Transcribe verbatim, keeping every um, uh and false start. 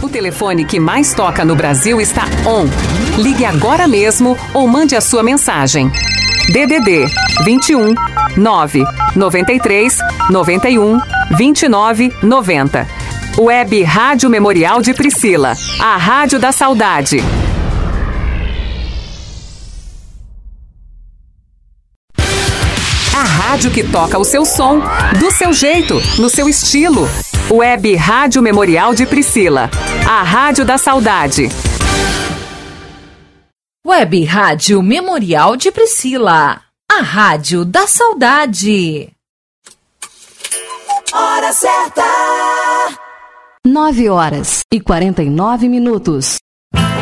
O telefone que mais toca no Brasil está on. Ligue agora mesmo ou mande a sua mensagem. D D D vinte e um, nove, noventa e três, noventa e um, vinte e nove, noventa. Web Rádio Memorial de Priscila, a rádio da saudade. A rádio que toca o seu som, do seu jeito, no seu estilo. Web Rádio Memorial de Priscila, a rádio da saudade. Web Rádio Memorial de Priscila, a rádio da saudade. Hora certa. Nove horas e quarenta e nove minutos.